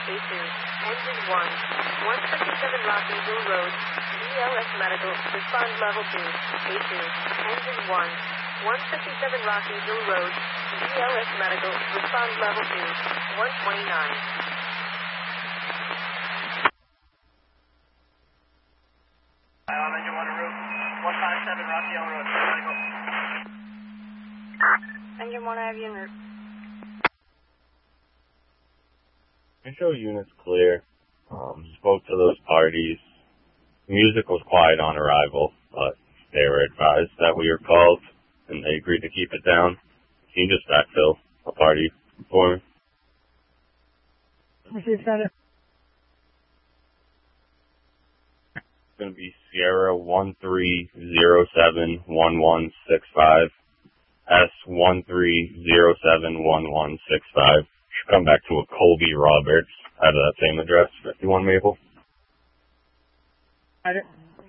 A2, engine 1, 157 Rocky Hill Road, BLS Medical, respond level 2, A2, engine 1, 157 Rocky Hill Road, BLS Medical, respond level 2, 129. Engine 1 en route, 157 Rocky Hill Road, medical. Engine 1, I have you en route. Intro unit's clear. Spoke to those parties. Music was quiet on arrival, but they were advised that we were called, and they agreed to keep it down. Can you just backfill a party for me? Receive, Senator. It's going to be Sierra 13071165, S13071165. Should come back to a Colby Roberts out of that same address, 51 Maple. Got it.